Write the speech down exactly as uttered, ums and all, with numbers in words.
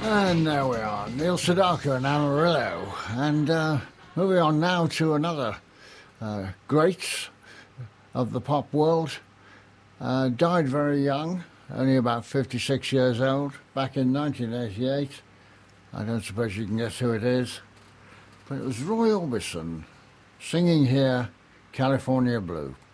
And there we are, Neil Sedaka and Amarillo. And uh, moving on now to another uh, great of the pop world. Uh, died very young, only about fifty-six years old, back in nineteen eighty-eight. I don't suppose you can guess who it is. But it was Roy Orbison singing here, California Blue.